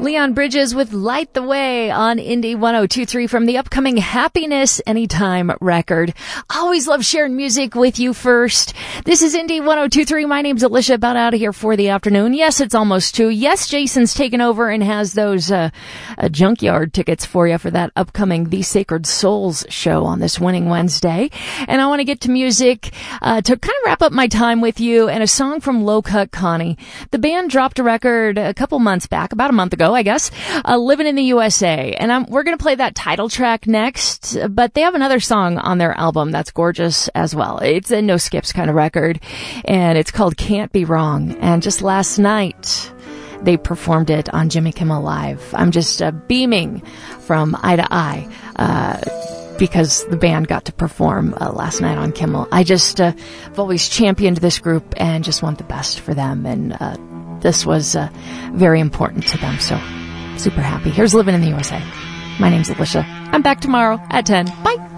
Leon Bridges with Light the Way on Indie 102.3 from the upcoming Happiness Anytime record. Always love sharing music with you first. This is Indie 102.3. My name's Alicia, about out of here for the afternoon. Yes, it's almost 2. Yes, Jason's taken over and has those junkyard tickets for you for that upcoming The Sacred Souls show on this Winning Wednesday. And I want to get to music to kind of wrap up my time with you, and a song from Low Cut Connie. The band dropped a record a couple months back, about a month ago, I guess, Living in the USA. And we're going to play that title track next, but they have another song on their album that's gorgeous as well. It's a no skips kind of record, and it's called Can't Be Wrong. And just last night, they performed it on Jimmy Kimmel Live. I'm just beaming from eye to eye because the band got to perform last night on Kimmel. I just have always championed this group and just want the best for them, and this was very important to them, so super happy. Here's Living in the USA. My name's Alicia. I'm back tomorrow at 10. Bye!